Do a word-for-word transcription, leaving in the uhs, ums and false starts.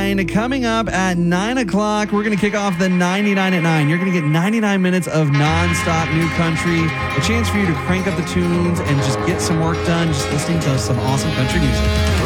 nine. Coming up at nine o'clock, we're going to kick off the ninety-nine at nine. You're going to get ninety-nine minutes of nonstop new country, a chance for you to crank up the tunes and just get some work done, just listening to some awesome country music.